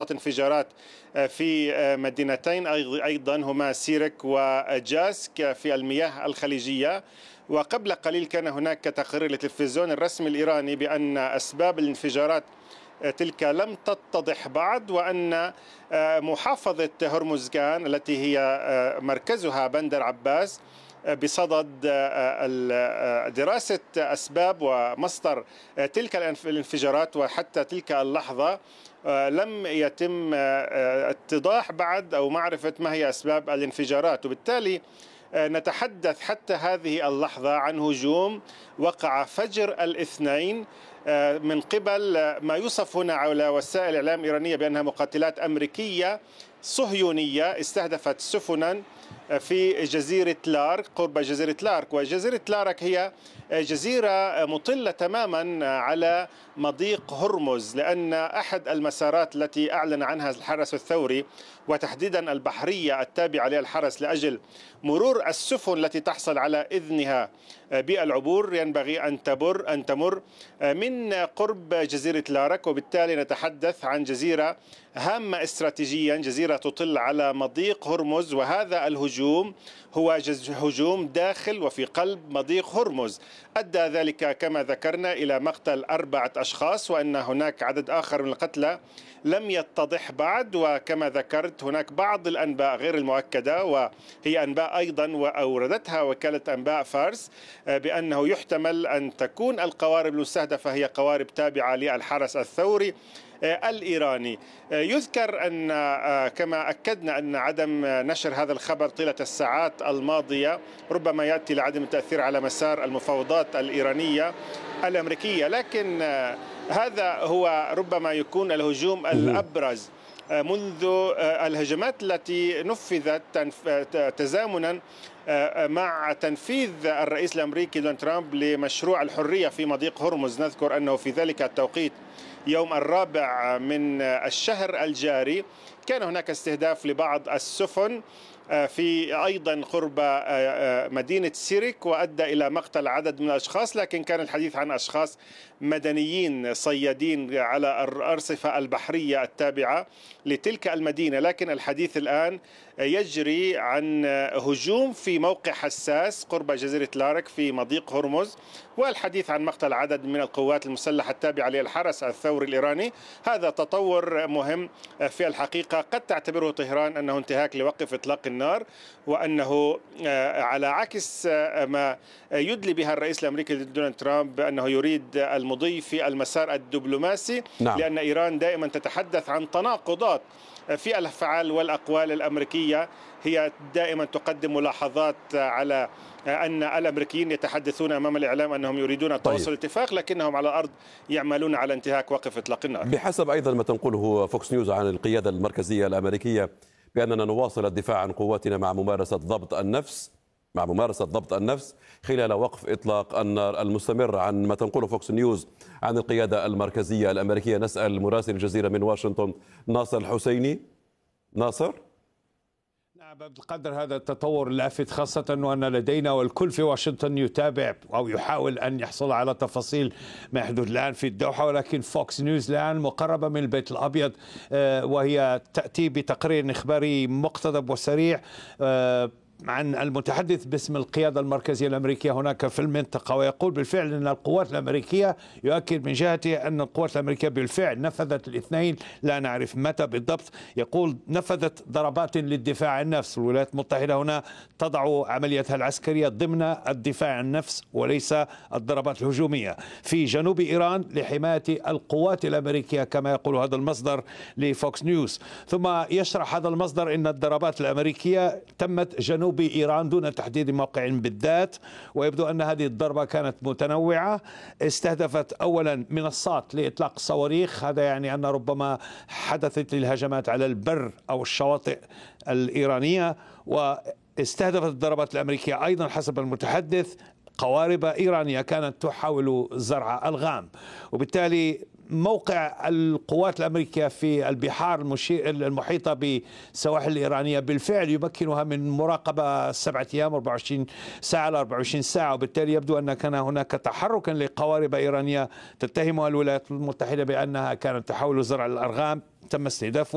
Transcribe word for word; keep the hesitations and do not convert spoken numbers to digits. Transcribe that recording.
حصلت انفجارات في مدينتين أيضا هما سيرك وجاسك في المياه الخليجية. وقبل قليل كان هناك تقرير للتلفزيون الرسمي الإيراني بأن أسباب الانفجارات تلك لم تتضح بعد، وأن محافظة هرمزغان التي هي مركزها بندر عباس بصدد دراسة أسباب ومصدر تلك الانفجارات، وحتى تلك اللحظة لم يتم اتضاح بعد أو معرفة ما هي أسباب الانفجارات. وبالتالي نتحدث حتى هذه اللحظة عن هجوم وقع فجر الاثنين من قبل ما يوصف هنا على وسائل الإعلام الإيرانية بأنها مقاتلات أمريكية صهيونية استهدفت سفنا في جزيرة لارك قرب جزيرة لارك. وجزيرة لارك هي جزيرة مطلة تماما على مضيق هرمز، لأن أحد المسارات التي أعلن عنها الحرس الثوري وتحديدا البحرية التابعة للحرس لأجل مرور السفن التي تحصل على إذنها بالعبور ينبغي أن تمر أن تمر من قرب جزيرة لارك. وبالتالي نتحدث عن جزيرة هامة استراتيجيا، جزيرة تطل على مضيق هرمز، وهذا الهجوم هو هجوم داخل وفي قلب مضيق هرمز. أدى ذلك كما ذكرنا إلى مقتل أربعة أشخاص، وأن هناك عدد آخر من القتلى لم يتضح بعد. وكما ذكرت هناك بعض الأنباء غير المؤكدة، وهي أنباء أيضا وأوردتها وكالة أنباء فارس، بأنه يحتمل أن تكون القوارب المستهدفة هي قوارب تابعة للحرس الثوري الإيراني. يذكر أن كما أكدنا أن عدم نشر هذا الخبر طيلة الساعات الماضية ربما يأتي لعدم التأثير على مسار المفاوضات الإيرانية الأمريكية، لكن هذا هو ربما يكون الهجوم الأبرز منذ الهجمات التي نفذت تزامنا مع تنفيذ الرئيس الأمريكي دونالد ترامب لمشروع الحرية في مضيق هرمز. نذكر أنه في ذلك التوقيت يوم الرابع من الشهر الجاري كان هناك استهداف لبعض السفن في أيضا قرب مدينة سيرك، وأدى إلى مقتل عدد من الأشخاص، لكن كان الحديث عن أشخاص مدنيين صيادين على الأرصفة البحرية التابعة لتلك المدينة. لكن الحديث الآن يجري عن هجوم في موقع حساس قرب جزيرة لارك في مضيق هرمز، والحديث عن مقتل عدد من القوات المسلحة التابعة للحرس الثوري الإيراني. هذا تطور مهم في الحقيقة، قد تعتبره طهران أنه انتهاك لوقف إطلاق النار، وأنه على عكس ما يدلي بها الرئيس الأمريكي دونالد ترامب أنه يريد المضي في المسار الدبلوماسي. نعم. لأن إيران دائما تتحدث عن تناقضات في الأفعال والأقوال الأمريكية، هي دائما تقدم ملاحظات على أن الأمريكيين يتحدثون أمام الإعلام أنهم يريدون التوصل طيب. اتفاق، لكنهم على الأرض يعملون على انتهاك وقف إطلاق النار. بحسب أيضا ما تنقله فوكس نيوز عن القيادة المركزية الأمريكية بأننا نواصل الدفاع عن قواتنا مع ممارسة ضبط النفس مع ممارسة ضبط النفس خلال وقف إطلاق النار المستمر. عن ما تنقله فوكس نيوز عن القيادة المركزية الأمريكية نسأل مراسل الجزيرة من واشنطن ناصر الحسيني. ناصر. نعم بالقدر هذا التطور اللافت، خاصة وأن لدينا والكل في واشنطن يتابع أو يحاول أن يحصل على تفاصيل ما يحدث الآن في الدوحة، ولكن فوكس نيوز الآن مقربة من البيت الأبيض وهي تأتي بتقرير إخباري مقتضب وسريع عن المتحدث باسم القيادة المركزية الأمريكية هناك في المنطقة، ويقول بالفعل أن القوات الأمريكية يؤكد من جهته أن القوات الأمريكية بالفعل نفذت الاثنين، لا نعرف متى بالضبط. يقول نفذت ضربات للدفاع عن النفس. الولايات المتحدة هنا تضع عمليتها العسكرية ضمن الدفاع عن النفس وليس الضربات الهجومية في جنوب إيران لحماية القوات الأمريكية كما يقول هذا المصدر لفوكس نيوز. ثم يشرح هذا المصدر أن الضربات الأمريكية تمت جنوب بإيران دون تحديد موقع بالذات، ويبدو أن هذه الضربة كانت متنوعة، استهدفت أولا منصات لإطلاق الصواريخ، هذا يعني أن ربما حدثت الهجمات على البر أو الشواطئ الإيرانية، واستهدفت الضربات الأمريكية أيضا حسب المتحدث قوارب إيرانية كانت تحاول زرع ألغام. وبالتالي موقع القوات الأمريكية في البحار المحيطة بالسواحل الإيرانية بالفعل يمكنها من مراقبة سبعة أيام أربعة وعشرين ساعة ل أربعة وعشرين ساعة، وبالتالي يبدو أن كان هناك تحركا لقوارب إيرانية تتهمها الولايات المتحدة بأنها كانت تحاول زرع الألغام تم استهدافها.